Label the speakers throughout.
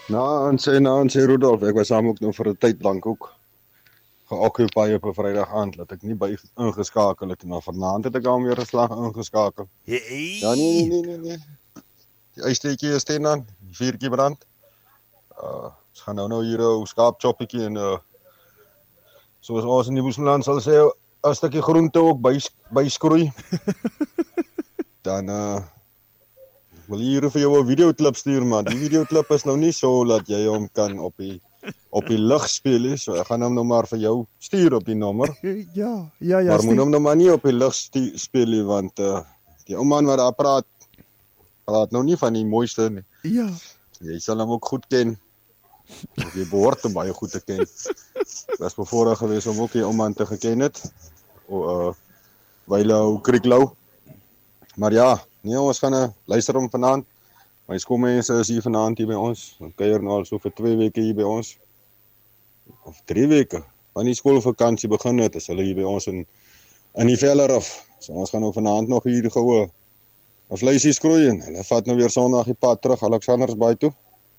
Speaker 1: Nou, en sê Rudolf, ek was saam ook nou vir 'n tyd lank ook geoccupy op 'n Vrydag aand, dat ek nie by ingeskakel het, maar vanaand het ek dan weer 'n slag ingeskakel. Ja, nee. Die ysteetjie is teen aan, die vuurtjie brand. Ons gaan nou hier 'n skaapchoppietjie en soos ons in die Boesmanland sal sê, 'n stukkie groente ook byskroei. Dan wil hier vir jou 'n videoklip stuur, man. Die videoklip is nou nie so dat jy hom kan op die lug speel nie. So ek gaan hom nou maar vir jou stuur op die nommer.
Speaker 2: Ja.
Speaker 1: Maar moet hom nou maar nie op die lug speel nie, want die ou man wat daar praat nou nie van die mooiste nie.
Speaker 2: Ja.
Speaker 1: Jy sal hom ook goed ken. Of jy behoort hom baie goed te ken. Ek was bevoorreg geweest om ook die ou man te geken het. Wyle Krieklou. Maar ja, nee, ons gaan luister hom vanaand. My skoolmense is hier vanaand hier by ons. Ons kuier nou al so vir 2 weke hier by ons. Of 3 weke. Wanneer die skoolvakansie begin het, is hulle hier by ons in die Vellerhof. So ons gaan nou vanaand nog hier gou 'n vleisie skroei en hulle vat nou weer Sondag die pad terug Alexandersbaai toe.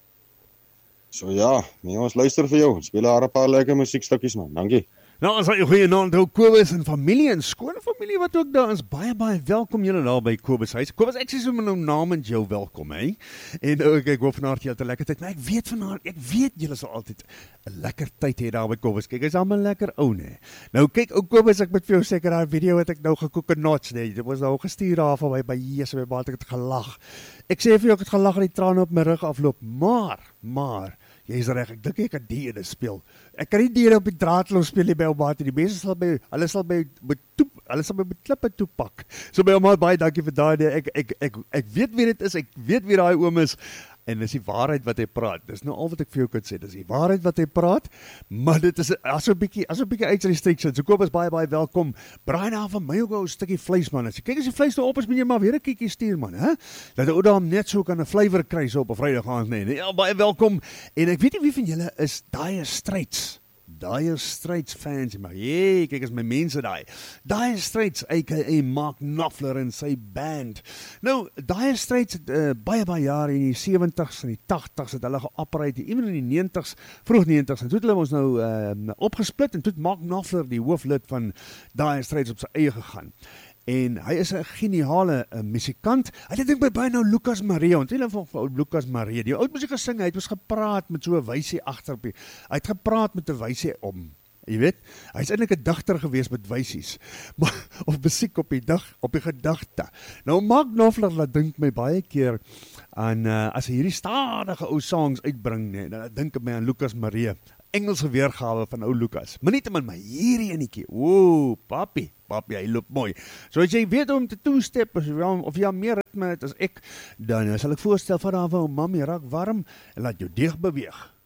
Speaker 1: So ja, nee, ons luister vir jou. Speel daar 'n paar lekker musiekstukkies, man. Dankie.
Speaker 2: Nou, ons het 'n goeie naam, Kobus en familie en skone familie wat ook daar is. Baie welkom julle daar by Kobus huis. Kobus, ek sê sommer nou namens jou welkom, hè. En ek hoop vanaand jy het 'n lekker tyd. Maar ek weet julle sal altyd 'n lekker tyd hê daar by Kobus. Kyk, hy's almal lekker ou, né. Nou kyk, ou Kobus, ek moet vir jou sê, daai video wat ek nou gekook en knots, né. Dit was nou gestuur daar van by Jesus, by baie ek het gelag. Ek sê vir jou ek het gelag en die trane op my rug afloop, maar jy is reg, ek dink ek kan die ene speel. Ek kan nie die ene op die draadloos speel nie by Ouma. Die mense sal hulle sal by klippe toe pak. So by Ouma, baie dankie vir daai. Ek weet wie dit is, ek weet wie daai oom is. En dis die waarheid wat hy praat. Dis nou al wat ek vir jou kan sê. Dis die waarheid wat hy praat, maar dit is as 'n bietjie age restrictions. So Kobus, baie welkom. Braai daar van my ook 'n stukkie vleis, man. As jy kyk as die vleis nou op is, moet jy maar weer 'n kykie stuur, man, hè? Dat ou daar net so kan 'n flavour kry so op 'n Vrydag aand, nee. Ja, baie welkom. En ek weet nie wie van julle is Dire Straits fans, maar kyk as my mense daai. Dire Straits, aka Mark Knopfler en sy band. Nou, Dire Straits het baie jare in die 70s en die 80s het hulle geoperate, ewen in die 90s, vroeg 90s, en toe het hulle ons nou opgesplit, en toe het Mark Knopfler, die hooflid van Dire Straits, op sy eie gegaan. En hy is 'n geniale musikant. Hy dink by baie nou Lucas Maria, onthou van Lucas Maria. Die ou musiek gesing, hy het ons gepraat met so 'n wysie agter. Hy het gepraat met 'n wysie om. Jy weet, hy's eintlik 'n digter gewees met wysies. Maar of musiek op die gedagte. Nou Mark Knopfler laat dink my baie keer aan as hy hierdie stadige ou songs uitbring, nee, dan dink ek my aan Lucas Maria. Engelse weergawe van ou Lucas. Maar nie te min, maar hierdie enetjie. Papi, hy loop mooi. So as jy weet om te two-step, of jy meer ritme het as ek, dan sal ek voorstel van daar waar Mami raak warm en laat jou deeg beweeg.